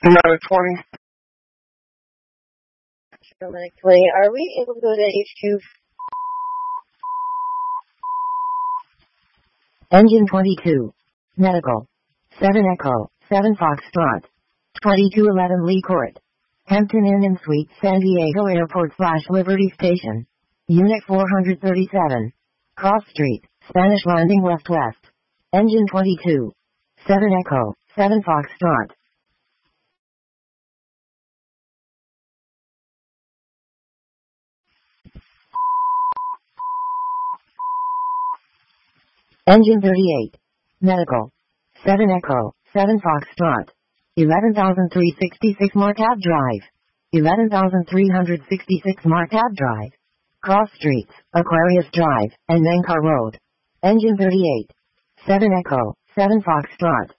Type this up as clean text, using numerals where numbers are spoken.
Another 20. Dominic 20. Are we able to go to HQ? Engine 22. Medical. 7 Echo, 7 Foxtrot. 2211 Lee Court. Hampton Inn and Suites, San Diego Airport / Liberty Station. Unit 437. Cross Street, Spanish Landing West. Engine 22. 7 Echo, 7 Foxtrot. Engine 38. Medical. 7 Echo, 7 Foxtrot. 11,366 Marquette Drive. 11,366 Marquette Drive. Cross Streets, Aquarius Drive, and Nankar Road. Engine 38. 7 Echo, 7 Foxtrot.